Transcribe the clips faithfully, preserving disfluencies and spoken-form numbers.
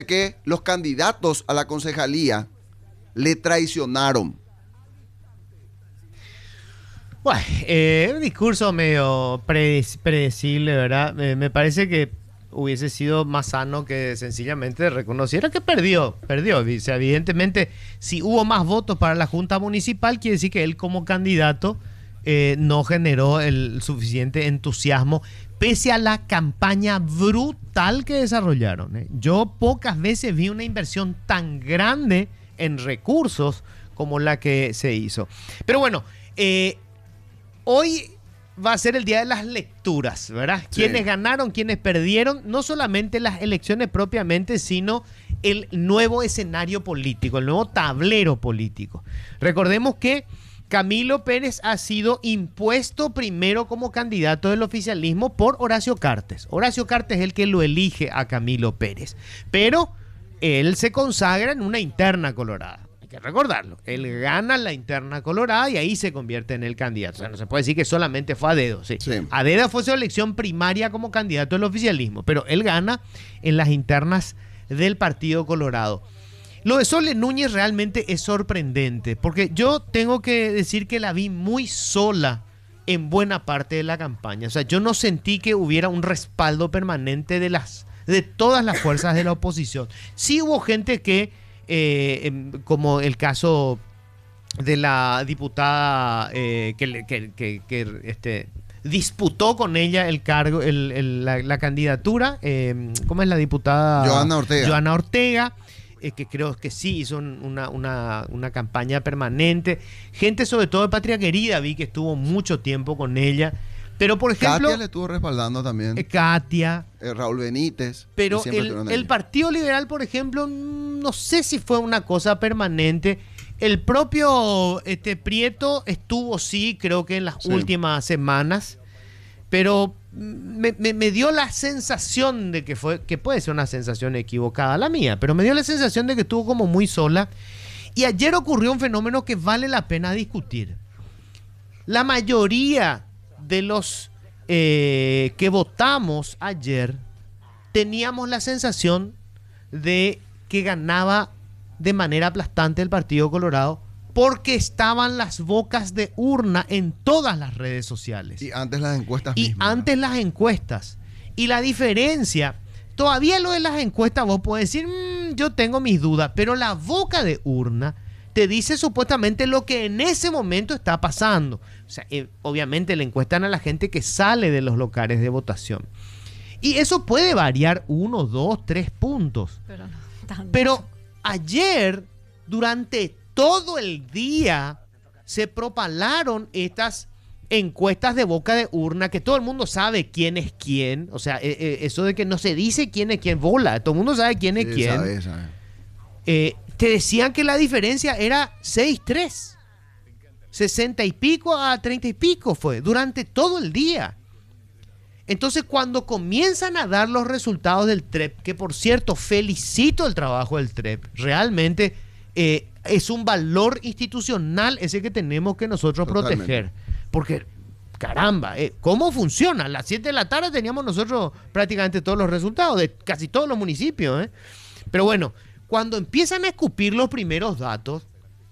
que los candidatos a la concejalía le traicionaron. Bueno, eh, un discurso medio predecible, ¿verdad? Eh, me parece que hubiese sido más sano que sencillamente reconociera que perdió, perdió. O sea, evidentemente, si hubo más votos para la Junta Municipal, quiere decir que él como candidato eh, no generó el suficiente entusiasmo, pese a la campaña brutal que desarrollaron. ¿eh? Yo pocas veces vi una inversión tan grande en recursos como la que se hizo. Pero bueno, eh, hoy va a ser el día de las lecturas, ¿verdad? Sí. Quienes ganaron, quienes perdieron, no solamente las elecciones propiamente, sino el nuevo escenario político, el nuevo tablero político. Recordemos que Camilo Pérez ha sido impuesto primero como candidato del oficialismo por Horacio Cartes. Horacio Cartes es el que lo elige a Camilo Pérez, pero él se consagra en una interna colorada. Hay que recordarlo. Él gana la interna colorada y ahí se convierte en el candidato. O sea, no se puede decir que solamente fue a dedo. Sí. Sí. A dedo fue su elección primaria como candidato del oficialismo, pero él gana en las internas del Partido Colorado. Lo de Sole Núñez realmente es sorprendente, porque yo tengo que decir que la vi muy sola en buena parte de la campaña. O sea, yo no sentí que hubiera un respaldo permanente de las de todas las fuerzas de la oposición. Sí hubo gente que, eh, como el caso de la diputada eh, que, que, que, que este, disputó con ella el cargo, el, el, la, la candidatura, eh, ¿cómo es la diputada? Joana Ortega. Joana Ortega. Eh, que creo que sí hizo una, una, una campaña permanente. Gente sobre todo de Patria Querida vi que estuvo mucho tiempo con ella. Pero por ejemplo... Katia le estuvo respaldando también. Eh, Katia. Eh, Raúl Benítez. Pero el, el Partido Liberal, por ejemplo, no sé si fue una cosa permanente. El propio este, Prieto estuvo, sí, creo que en las sí. últimas semanas. Pero me, me, me dio la sensación de que fue, que puede ser una sensación equivocada la mía, pero me dio la sensación de que estuvo como muy sola. Y ayer ocurrió un fenómeno que vale la pena discutir. La mayoría de los eh, que votamos ayer teníamos la sensación de que ganaba de manera aplastante el Partido Colorado, porque estaban las bocas de urna en todas las redes sociales. Y antes las encuestas Y mismas, antes ¿no? las encuestas. Y la diferencia, todavía lo de las encuestas vos podés decir, mmm, yo tengo mis dudas, pero la boca de urna te dice supuestamente lo que en ese momento está pasando. O sea, eh, obviamente le encuestan a la gente que sale de los locales de votación. Y eso puede variar uno, dos, tres puntos. Pero, no, tanto. Pero ayer, durante todo el día se propalaron estas encuestas de boca de urna, que todo el mundo sabe quién es quién. O sea, eh, eh, eso de que no se dice quién es quién, bola. Todo el mundo sabe quién es Sí, quién. sabe, sabe. Eh, te decían que la diferencia era seis tres. sesenta y pico a treinta y pico fue, durante todo el día. Entonces, cuando comienzan a dar los resultados del T R E P, que por cierto, felicito el trabajo del T R E P, realmente... Eh, es un valor institucional ese que tenemos que nosotros Totalmente. proteger. Porque, caramba, eh, ¿cómo funciona? A las siete de la tarde teníamos nosotros prácticamente todos los resultados de casi todos los municipios. ¿eh? Pero bueno, cuando empiezan a escupir los primeros datos,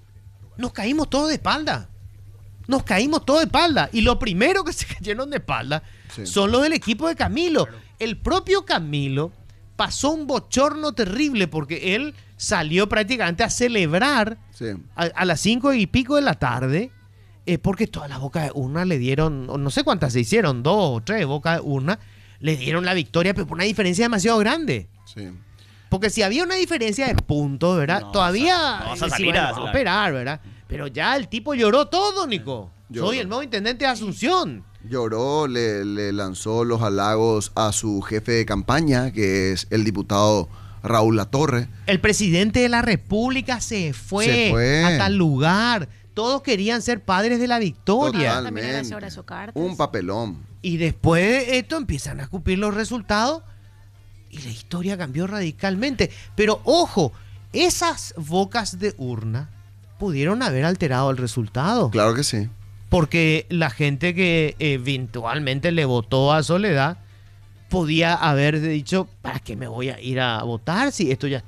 nos caímos todos de espalda. Nos caímos todos de espalda. Y lo primero que se cayeron de espalda sí. son los del equipo de Camilo. El propio Camilo pasó un bochorno terrible porque él salió prácticamente a celebrar sí. a, a las cinco y pico de la tarde, eh, porque todas las bocas de urna le dieron, no sé cuántas se hicieron, dos o tres bocas de urna, le dieron la victoria, pero por una diferencia demasiado grande. Sí. Porque si había una diferencia de puntos, ¿verdad? No, Todavía no vas a salir a, a operar, ¿verdad? Pero ya el tipo lloró todo, Nico. Lloró. Soy el nuevo intendente de Asunción. Lloró, le, le lanzó los halagos a su jefe de campaña, que es el diputado Raúl Latorre. El presidente de la República se fue, se fue. a tal lugar. Todos querían ser padres de la victoria. Totalmente. Un papelón. Y después de esto empiezan a escupir los resultados y la historia cambió radicalmente. Pero ojo, esas bocas de urna pudieron haber alterado el resultado. Claro que sí. Porque la gente que eventualmente le votó a Soledad podía haber dicho, ¿para qué me voy a ir a votar si esto ya